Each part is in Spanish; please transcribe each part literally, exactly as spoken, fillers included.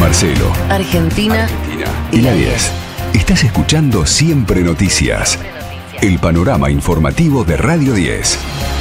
Marcelo, Argentina, Argentina y la diez. Estás escuchando Siempre Noticias, el panorama informativo de Radio diez.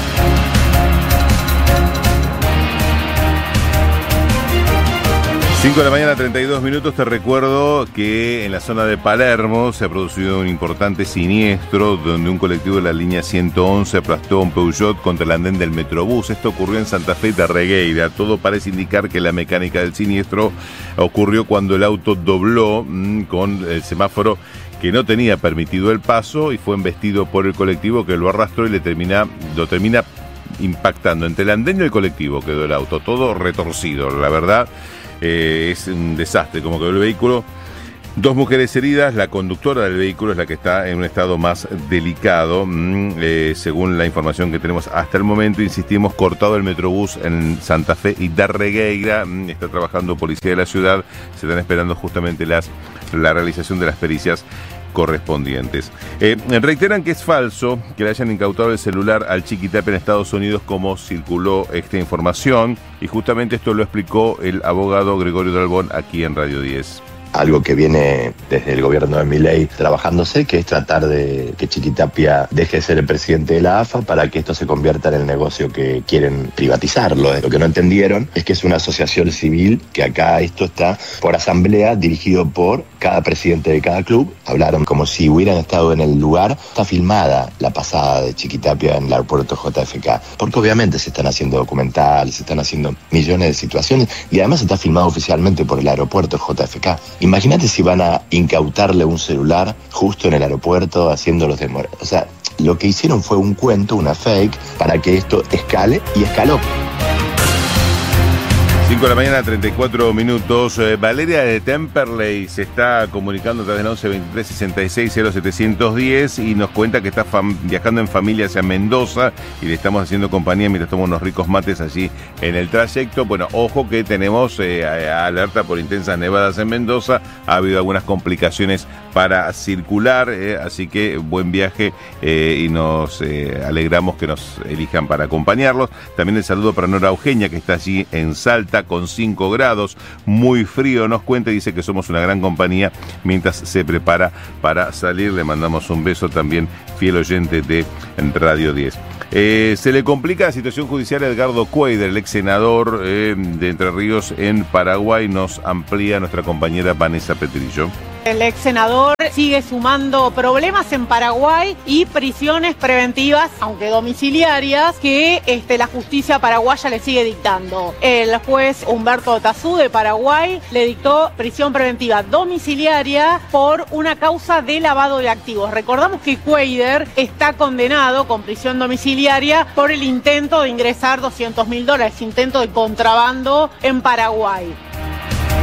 cinco de la mañana, treinta y dos minutos. Te recuerdo que en la zona de Palermo se ha producido un importante siniestro donde un colectivo de la línea ciento once aplastó a un Peugeot contra el andén del Metrobús. Esto ocurrió en Santa Fe de Regueira. Todo parece indicar que la mecánica del siniestro ocurrió cuando el auto dobló mmm, con el semáforo que no tenía permitido el paso y fue embestido por el colectivo que lo arrastró y le termina, lo termina impactando. Entre el andén y el colectivo quedó el auto, todo retorcido, la verdad. Eh, es un desastre como quedó el vehículo. Dos mujeres heridas, la conductora del vehículo es la que está en un estado más delicado, mm, eh, según la información que tenemos hasta el momento. Insistimos, cortado el Metrobús en Santa Fe y Darregueira, mm, está trabajando policía de la ciudad, se están esperando justamente las, la realización de las pericias correspondientes. Eh, reiteran que es falso que le hayan incautado el celular al Chiquitapia en Estados Unidos como circuló esta información, y justamente esto lo explicó el abogado Gregorio Dalbón aquí en Radio diez. Algo que viene desde el gobierno de Milei trabajándose, que es tratar de que Chiquitapia deje de ser el presidente de la A F A para que esto se convierta en el negocio que quieren privatizarlo. Lo que no entendieron es que es una asociación civil, que acá esto está por asamblea, dirigido por cada presidente de cada club. Hablaron como si hubieran estado en el lugar. Está filmada la pasada de Chiquitapia en el aeropuerto J F K, porque obviamente se están haciendo documentales, se están haciendo millones de situaciones, y además está filmado oficialmente por el aeropuerto J F K. Imagínate si van a incautarle un celular justo en el aeropuerto haciéndolos demorar. O sea, lo que hicieron fue un cuento, una fake, para que esto escale, y escaló. cinco de la mañana, treinta y cuatro minutos. Eh, Valeria de Temperley se está comunicando a través del once veintitrés sesenta y seis cero setecientos diez y nos cuenta que está fam- viajando en familia hacia Mendoza y le estamos haciendo compañía mientras toma unos ricos mates allí en el trayecto. Bueno, ojo que tenemos eh, alerta por intensas nevadas en Mendoza. Ha habido algunas complicaciones para circular, eh, así que buen viaje eh, y nos eh, alegramos que nos elijan para acompañarlos. También el saludo para Nora Eugenia, que está allí en Salta con cinco grados, muy frío, nos cuenta y dice que somos una gran compañía mientras se prepara para salir. Le mandamos un beso también, fiel oyente de Radio diez. Eh, se le complica la situación judicial a Edgardo Cuader, el ex senador eh, de Entre Ríos en Paraguay. Nos amplía nuestra compañera Vanessa Petrillo. El ex senador sigue sumando problemas en Paraguay y prisiones preventivas, aunque domiciliarias, que este, la justicia paraguaya le sigue dictando. El juez Humberto Tazú de Paraguay le dictó prisión preventiva domiciliaria por una causa de lavado de activos. Recordamos que Cuader está condenado con prisión domiciliaria por el intento de ingresar doscientos mil dólares, intento de contrabando en Paraguay.